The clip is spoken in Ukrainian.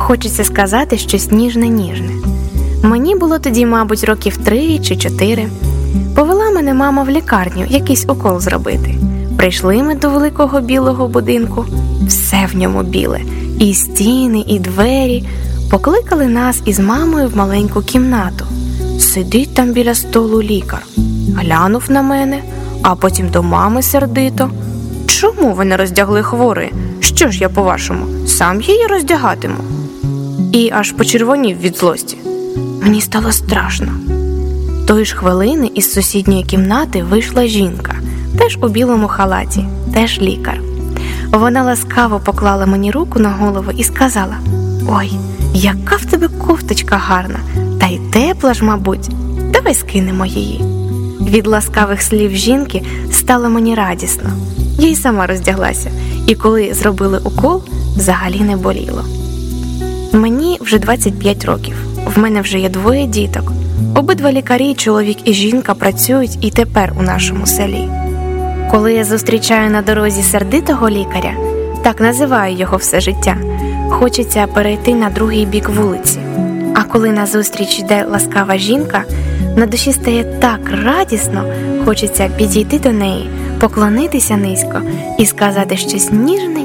Хочеться сказати щось ніжне-ніжне. Мені було тоді, мабуть, років 3 чи 4. Повела мене мама в лікарню якийсь укол зробити. Прийшли ми до великого білого будинку. Все в ньому біле. І стіни, і двері. Покликали нас із мамою в маленьку кімнату. Сидить там біля столу лікар. Глянув на мене, а потім до мами сердито. Чому ви не роздягли хворої? Що ж я, по-вашому, сам її роздягатиму? І аж почервонів від злості. Мені стало страшно. Тої ж хвилини із сусідньої кімнати вийшла жінка, теж у білому халаті, теж лікар. Вона ласкаво поклала мені руку на голову і сказала: «Ой, яка в тебе кофточка гарна, та й тепла ж, мабуть, давай скинемо її». Від ласкавих слів жінки стало мені радісно. Я й сама роздяглася, і коли зробили укол, взагалі не боліло. Мені вже 25 років, в мене вже є 2 діток. Обидва лікарі, чоловік і жінка, працюють і тепер у нашому селі. Коли я зустрічаю на дорозі сердитого лікаря, так називаю його все життя, хочеться перейти на другий бік вулиці. А коли назустріч йде ласкава жінка, на душі стає так радісно, хочеться підійти до неї, поклонитися низько і сказати щось ніжне